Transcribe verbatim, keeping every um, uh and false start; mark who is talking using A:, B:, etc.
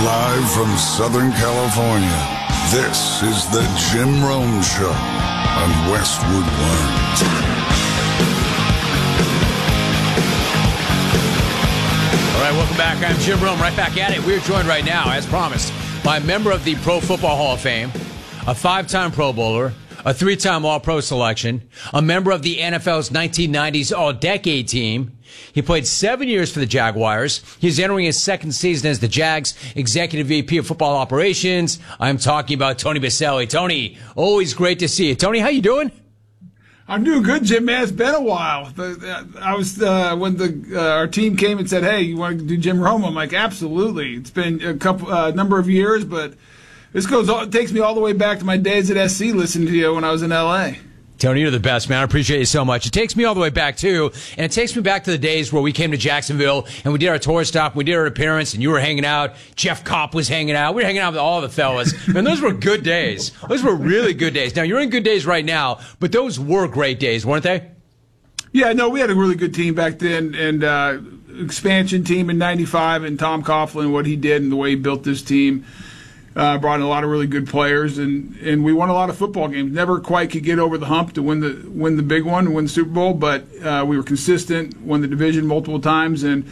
A: Live from Southern California, this is the Jim Rome Show on Westwood One.
B: All right, welcome back. I'm Jim Rome, right back at it. We're joined right now, as promised, by a member of the Pro Football Hall of Fame, a five-time Pro Bowler, a three-time All-Pro selection, a member of the N F L's nineteen nineties All-Decade team. He played seven years for the Jaguars. He's entering his second season as the Jags Executive V P of Football Operations. I'm talking about Tony Boselli. Tony, always great to see you. Tony, how you doing?
C: I'm doing good, Jim. Man, it's been a while. The, I was uh, when the uh, our team came and said, "Hey, you want to do Jim Rome?" I'm like, "Absolutely." It's been a couple uh, number of years, but this goes all, it takes me all the way back to my days at S C listening to you when I was in L A.
B: Tony, you're the best, man. I appreciate you so much. It takes me all the way back, too, and it takes me back to the days where we came to Jacksonville, and we did our tour stop, we did our appearance, and you were hanging out. Jeff Kopp was hanging out. We were hanging out with all the fellas. Man, those were good days. Those were really good days. Now, you're in good days right now, but those were great days, weren't they?
C: Yeah, no, we had a really good team back then, and uh, expansion team in ninety-five, and Tom Coughlin, what he did and the way he built this team. Uh, brought in a lot of really good players, and, and we won a lot of football games. Never quite could get over the hump to win the win the big one, win the Super Bowl, but uh, we were consistent, won the division multiple times, and